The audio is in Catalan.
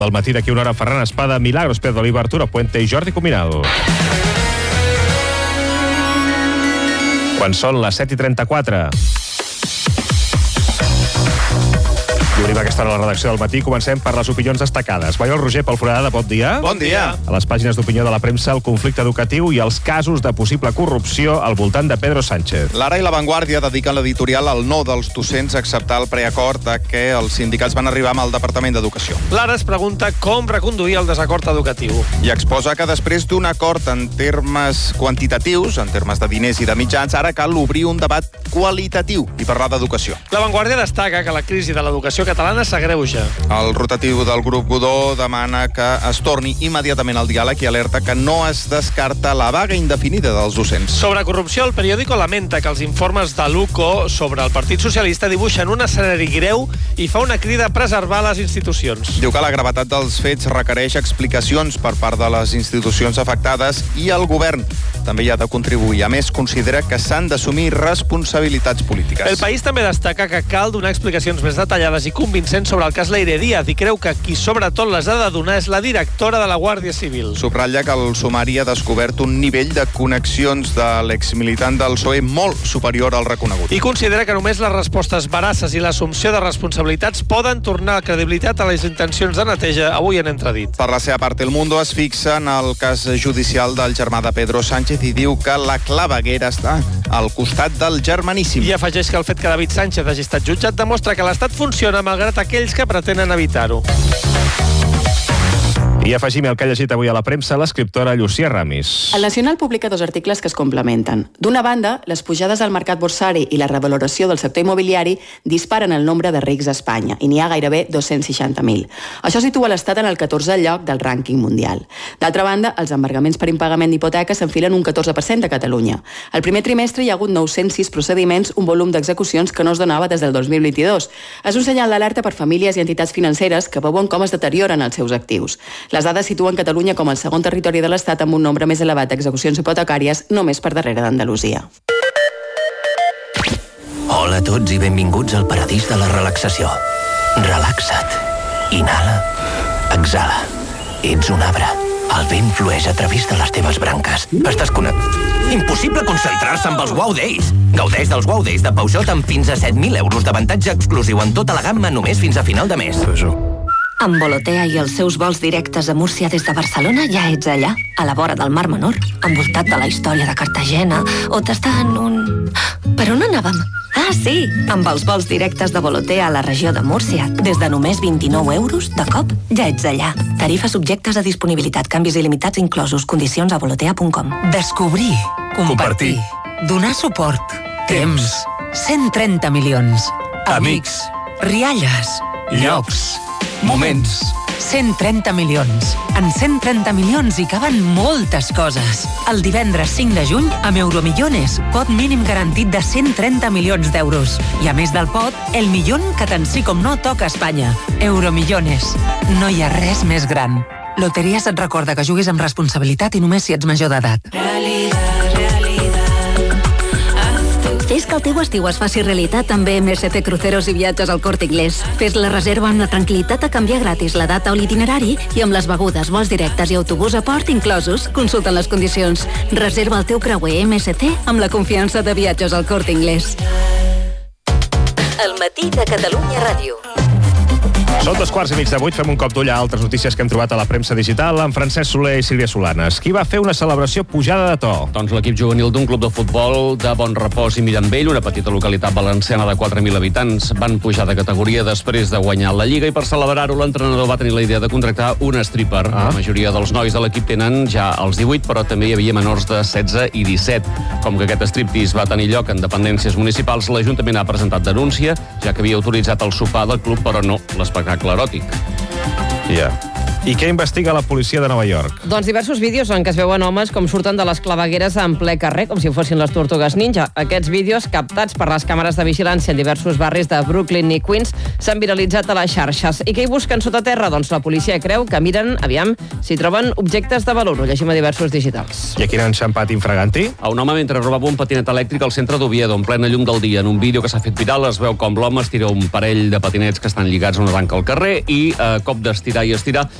Al matí d'aquí una hora, Ferran Espada, Milagros Pérez d'Oliva, Arturo Puente i Jordi Cuminal. Quan són les 7:34. I obrim aquesta hora a la redacció del matí. Comencem per les opinions destacades. Maiol Roger, Pol Foradada, bon dia. Bon dia. A les pàgines d'opinió de la premsa, el conflicte educatiu i els casos de possible corrupció al voltant de Pedro Sánchez. L'Ara i La Vanguardia dediquen l'editorial al no dels docents a acceptar el preacord a què els sindicats van arribar amb el Departament d'Educació. L'Ara es pregunta com reconduir el desacord educatiu. I exposa que després d'un acord en termes quantitatius, en termes de diners i de mitjans, ara cal obrir un debat qualitatiu i parlar d'educació. La Vanguardia destaca que la crisi de l'educació catalana s'agreuja. El rotatiu del grup Godó demana que es torni immediatament al diàleg i alerta que no es descarta la vaga indefinida dels docents. Sobre corrupció, el periòdico lamenta que els informes de l'UCO sobre el Partit Socialista dibuixen un escenari greu i fa una crida a preservar les institucions. Diu que la gravetat dels fets requereix explicacions per part de les institucions afectades i el govern també hi ha de contribuir. A més, considera que s'han d'assumir responsabilitats polítiques. El País també destaca que cal donar explicacions més detallades i convincents sobre el cas Leire Díaz i creu que qui sobretot les ha de donar és la directora de la Guàrdia Civil. Subratlla que el sumari ha descobert un nivell de connexions de l'exmilitant del PSOE molt superior al reconegut. I considera que només les respostes veraces i l'assumpció de responsabilitats poden tornar a credibilitat a les intencions de neteja avui en entredit. Per la seva part, El Mundo es fixa en el cas judicial del germà de Pedro Sánchez i diu que la claveguera està al costat del germaníssim. I afegeix que el fet que David Sánchez hagi estat jutjat demostra que l'Estat funciona malgrat aquells que pretenen evitar-ho. I afegim el que ha llegit avui a la premsa l'escriptora Llucia Ramis. El Nacional publica dos articles que es complementen. D'una banda, les pujades al mercat borsari i la revaloració del sector immobiliari disparen el nombre de rics a Espanya i n'hi ha gairebé 260.000. Això situa l'Estat en el 14è lloc del rànquing mundial. D'altra banda, els embargaments per impagament d'hipoteca s'enfilen un 14% a Catalunya. Al primer trimestre hi ha hagut 906 procediments, un volum d'execucions que no es donava des del 2022. És un senyal d'alerta per famílies i entitats financeres que veuen com es deterioren els seus actius. Les dades situen Catalunya com el segon territori de l'Estat amb un nombre més elevat d'execucions hipotecàries, només per darrere d'Andalusia. Hola a tots i benvinguts al paradís de la relaxació. Relaxa't. Inhala. Exhala. Ets un arbre. El vent flueix a través de les teves branques. Estàs Impossible concentrar-se amb els Wow Days. Gaudeix dels Wow Days de Peugeot amb fins a 7.000 euros d'avantatge exclusiu en tota la gamma només fins a final de mes. Amb Volotea i els seus vols directes a Múrcia des de Barcelona ja ets allà, a la vora del Mar Menor, envoltat de la història de Cartagena, o tastant un... Per on anàvem? Ah, sí! Amb els vols directes de Volotea a la regió de Múrcia, des de només 29 euros, de cop, ja ets allà. Tarifes subjectes a disponibilitat, canvis il·limitats inclosos, condicions a volotea.com. Descobrir, compartir, donar suport, temps, 130 milions, amics, rialles, llocs, moments. 130 milions. En 130 milions hi caben moltes coses. El divendres 5 de juny, amb Euromillones, pot mínim garantit de 130 milions d'euros. I a més del pot, el millón que tant sí com no toca a Espanya. Euromillones. No hi ha res més gran. Loteries et recorda que juguis amb responsabilitat i només si ets major d'edat. Fes que el teu estiu es faci realitat amb MSC Cruceros i Viatges al Corte Inglés. Fes la reserva amb la tranquil·litat de canviar gratis la data o l'itinerari i amb les begudes, vols directes i autobús a port inclosos. Consulta les condicions. Reserva el teu creuer MSC amb la confiança de Viatges al Corte Inglés. El matí de Catalunya Ràdio. Són 7:15, fem un cop d'ull a altres notícies que hem trobat a la premsa digital amb Francesc Soler i Sílvia Solanes. Qui va fer una celebració pujada de to? Doncs l'equip juvenil d'un club de futbol de Bonrepòs i Mirambell, una petita localitat valenciana de 4.000 habitants, van pujar de categoria després de guanyar la Lliga i per celebrar-ho l'entrenador va tenir la idea de contractar un stripper. La majoria dels nois de l'equip tenen ja els 18, però també hi havia menors de 16 i 17. Com que aquest striptease va tenir lloc en dependències municipals, l'Ajuntament ha presentat denúncia, ja que havia autoritzat el sopar del club, però no l'espectacle eròtic. Ja. I què investiga la policia de Nova York? Doncs diversos vídeos en què es veuen homes com surten de les clavegueres en ple carrer, com si fossin les tortugues ninja. Aquests vídeos, captats per les càmeres de vigilància en diversos barris de Brooklyn i Queens, s'han viralitzat a les xarxes. I què hi busquen sota terra? Doncs la policia creu que miren, aviam, si troben objectes de valor. Ho llegim a diversos digitals. I aquí n'han enxampat infraganti? A un home mentre robava un patinet elèctric al centre d'Oviedo, en plena llum del dia. En un vídeo que s'ha fet viral es veu com l'home estira un parell de patinets que estan lligats a una tanca al carrer i a cop d'estirar i estirar